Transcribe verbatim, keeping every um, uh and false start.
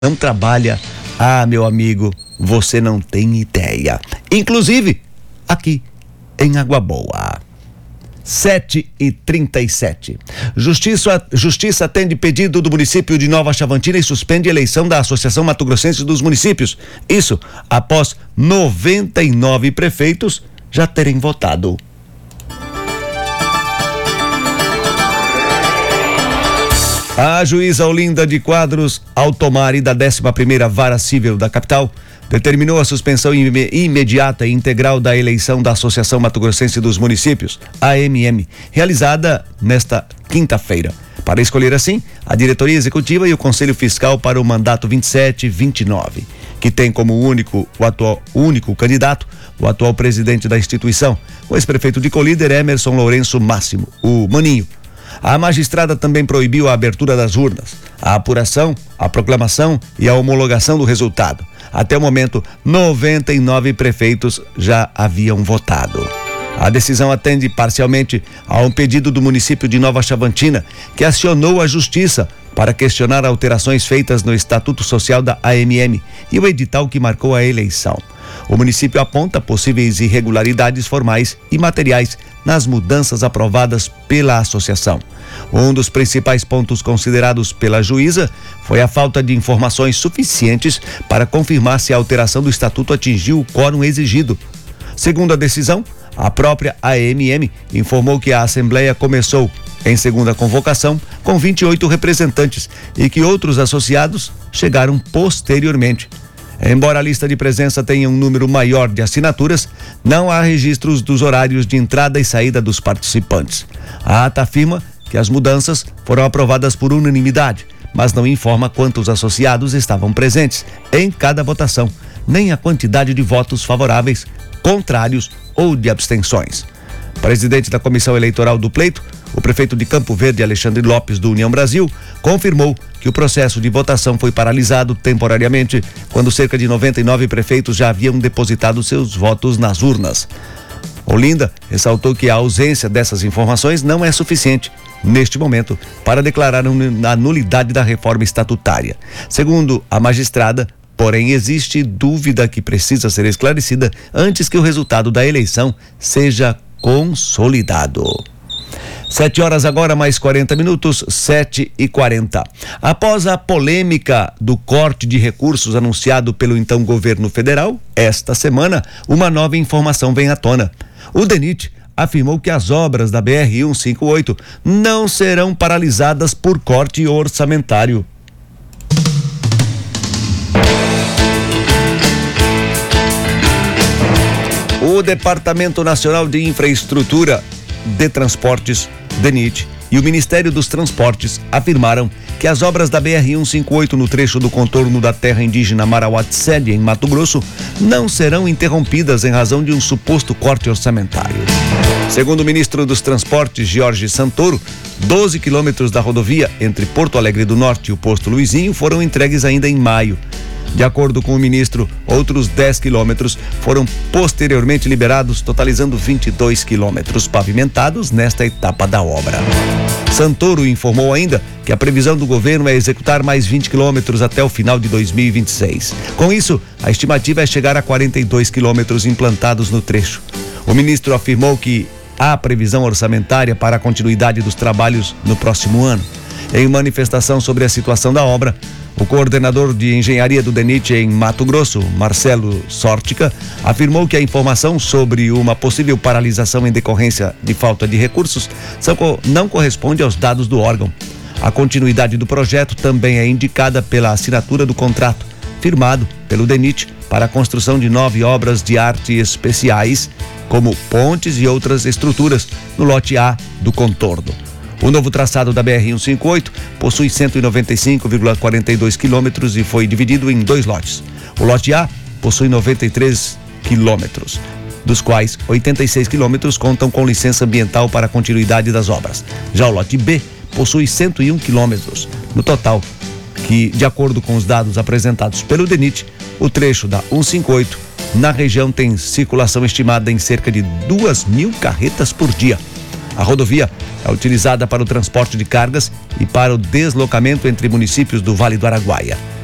não trabalha, ah, meu amigo, você não tem ideia. Inclusive, aqui em Água Boa. sete e trinta e sete. Justiça, Justiça atende pedido do município de Nova Chavantina e suspende a eleição da Associação Mato Grossense dos Municípios. Isso após noventa e nove prefeitos já terem votado. A juíza Olinda de Quadros Altomari, da décima primeira Vara Civil da capital, determinou a suspensão ime- imediata e integral da eleição da Associação Mato Grossense dos Municípios, A M M, realizada nesta quinta-feira, para escolher assim a diretoria executiva e o conselho fiscal para o mandato vinte e sete vinte e nove, que tem como único, o atual, único candidato o atual presidente da instituição, o ex-prefeito de Colíder, Emerson Lourenço Máximo, o Maninho. A magistrada também proibiu a abertura das urnas, a apuração, a proclamação e a homologação do resultado. Até o momento, noventa e nove prefeitos já haviam votado. A decisão atende parcialmente a um pedido do município de Nova Chavantina, que acionou a justiça para questionar alterações feitas no Estatuto Social da A M M e o edital que marcou a eleição. O município aponta possíveis irregularidades formais e materiais nas mudanças aprovadas pela associação. Um dos principais pontos considerados pela juíza foi a falta de informações suficientes para confirmar se a alteração do estatuto atingiu o quórum exigido. Segundo a decisão, a própria A M M informou que a Assembleia começou em segunda convocação com vinte e oito representantes e que outros associados chegaram posteriormente. Embora a lista de presença tenha um número maior de assinaturas, não há registros dos horários de entrada e saída dos participantes. A ata afirma que as mudanças foram aprovadas por unanimidade, mas não informa quantos associados estavam presentes em cada votação, nem a quantidade de votos favoráveis, contrários ou de abstenções. Presidente da Comissão Eleitoral do Pleito, o prefeito de Campo Verde, Alexandre Lopes, do União Brasil, confirmou que o processo de votação foi paralisado temporariamente quando cerca de noventa e nove prefeitos já haviam depositado seus votos nas urnas. Olinda ressaltou que a ausência dessas informações não é suficiente, neste momento, para declarar a nulidade da reforma estatutária. Segundo a magistrada, porém, existe dúvida que precisa ser esclarecida antes que o resultado da eleição seja consolidado. Sete horas agora, mais quarenta minutos, sete e quarenta. Após a polêmica do corte de recursos anunciado pelo então governo federal, esta semana, uma nova informação vem à tona. O DENIT afirmou que as obras da B R cento e cinquenta e oito não serão paralisadas por corte orçamentário. O Departamento Nacional de Infraestrutura de Transportes, DENIT, e o Ministério dos Transportes afirmaram que as obras da B R cento e cinquenta e oito no trecho do contorno da terra indígena Marauatsede, em Mato Grosso, não serão interrompidas em razão de um suposto corte orçamentário. Segundo o ministro dos Transportes, Jorge Santoro, doze quilômetros da rodovia entre Porto Alegre do Norte e o posto Luizinho foram entregues ainda em maio. De acordo com o ministro, outros dez quilômetros foram posteriormente liberados, totalizando vinte e dois quilômetros pavimentados nesta etapa da obra. Santoro informou ainda que a previsão do governo é executar mais vinte quilômetros até o final de dois mil e vinte e seis. Com isso, a estimativa é chegar a quarenta e dois quilômetros implantados no trecho. O ministro afirmou que há previsão orçamentária para a continuidade dos trabalhos no próximo ano. Em manifestação sobre a situação da obra, o coordenador de engenharia do DENIT em Mato Grosso, Marcelo Sórtica, afirmou que a informação sobre uma possível paralisação em decorrência de falta de recursos não corresponde aos dados do órgão. A continuidade do projeto também é indicada pela assinatura do contrato, firmado pelo DENIT para a construção de nove obras de arte especiais, como pontes e outras estruturas, no lote A do contorno. O novo traçado da B R cento e cinquenta e oito possui cento e noventa e cinco vírgula quarenta e dois quilômetros e foi dividido em dois lotes. O lote A possui noventa e três quilômetros, dos quais oitenta e seis quilômetros contam com licença ambiental para a continuidade das obras. Já o lote B possui cento e um quilômetros. No total, que, de acordo com os dados apresentados pelo DENIT, o trecho da cento e cinquenta e oito na região tem circulação estimada em cerca de duas mil carretas por dia. A rodovia é utilizada para o transporte de cargas e para o deslocamento entre municípios do Vale do Araguaia.